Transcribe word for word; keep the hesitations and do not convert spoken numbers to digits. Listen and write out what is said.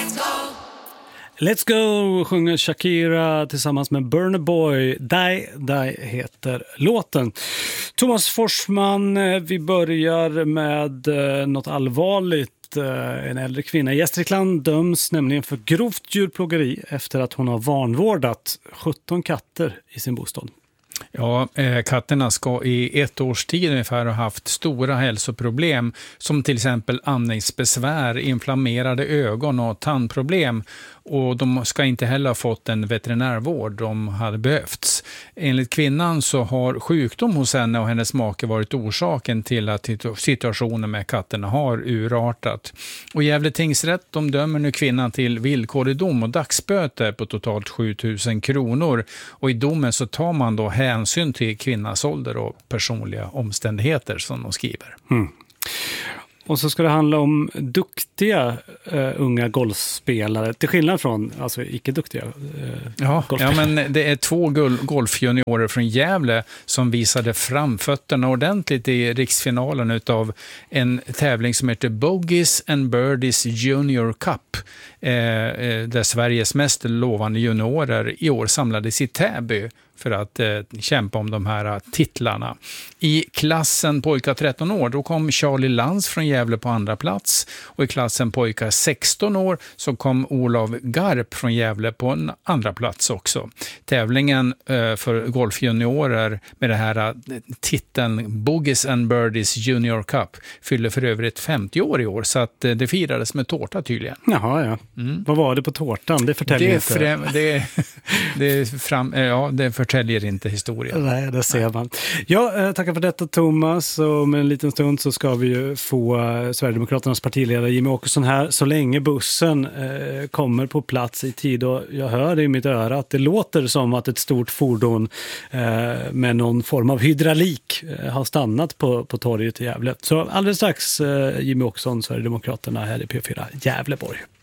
Let's go sjunger Shakira tillsammans med Burna Boy. Die, Die heter låten. Thomas Forsman, vi börjar med något allvarligt. En äldre kvinna i Gästrikland döms nämligen för grovt djurplågeri efter att hon har vanvårdat sjutton katter i sin bostad. Ja, eh, katterna ska i ett års tid ungefär ha haft stora hälsoproblem som till exempel andningsbesvär, inflammerade ögon och tandproblem. Och de ska inte heller ha fått en veterinärvård de hade behövts. Enligt kvinnan så har sjukdom hos henne och hennes make varit orsaken till att situationen med katterna har urartat. Och Gävle tingsrätt de dömer nu kvinnan till villkorlig dom och dagsböter på totalt sju tusen kronor. Och i domen så tar man då hänsyn till kvinnans ålder och personliga omständigheter som de skriver. Mm. Och så ska det handla om duktiga uh, unga golfspelare, till skillnad från alltså icke-duktiga uh, ja, golfspelare. Ja, men det är två golfjuniorer från Gävle som visade framfötterna ordentligt i riksfinalen utav en tävling som heter Bogies and Birdies Junior Cup, eh, där Sveriges mest lovande juniorer i år samlades i Täby för att eh, kämpa om de här titlarna. I klassen pojkar tretton år, då kom Charlie Lantz från Gävle på andra plats. Och i klassen pojkar sexton år så kom Olof Garp från Gävle på en andra plats också. Tävlingen eh, för golfjuniorer med det här eh, titeln Bogies and Birdies Junior Cup fyller för övrigt femtio år i år, så att eh, det firades med tårta tydligen. Jaha, ja. Mm. Vad var det på tårtan? Det förtäljer det inte. Främ, det, det, fram, ja, det förtäljer inte historien. Nej, det ser man. Ja, eh, tackar för detta Thomas. Och om en liten stund så ska vi ju få eh, Sverigedemokraternas partiledare Jimmie Åkesson här så länge bussen eh, kommer på plats i tid. Och jag hör i mitt öra att det låter som att ett stort fordon eh, med någon form av hydraulik eh, har stannat på, på torget i Gävle. Så alldeles strax eh, Jimmie Åkesson, Sverigedemokraterna här i P fyra Gävleborg.